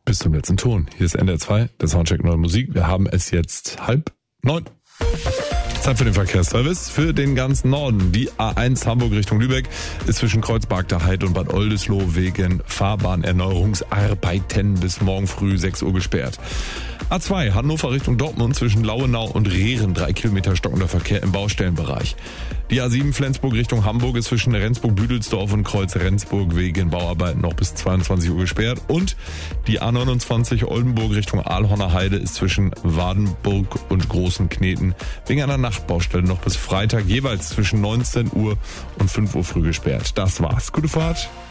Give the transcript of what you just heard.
bis zum letzten Ton. Hier ist NDR 2, der Soundcheck Neue Musik. Wir haben es jetzt 8:30. Zeit für den Verkehrsservice für den ganzen Norden. Die A1 Hamburg Richtung Lübeck ist zwischen Kreuzberg der Heid und Bad Oldesloe wegen Fahrbahnerneuerungsarbeiten bis morgen früh 6 Uhr gesperrt. A2 Hannover Richtung Dortmund zwischen Lauenau und Rehren 3 Kilometer stockender Verkehr im Baustellenbereich. Die A7 Flensburg Richtung Hamburg ist zwischen Rendsburg-Büdelsdorf und Kreuz Rendsburg wegen Bauarbeiten noch bis 22 Uhr gesperrt. Und die A29 Oldenburg Richtung Aalhorner Heide ist zwischen Wadenburg und Großen Kneten wegen einer Nachtbaustelle noch bis Freitag jeweils zwischen 19 Uhr und 5 Uhr früh gesperrt. Das war's. Gute Fahrt.